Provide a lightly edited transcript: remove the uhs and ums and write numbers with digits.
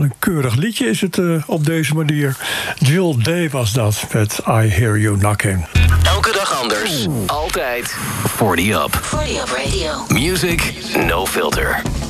een keurig liedje is het op deze manier. Jill Day was dat met I Hear You Knocking. Elke dag anders. Altijd 40 Up. 40 Up Radio. Music, no filter.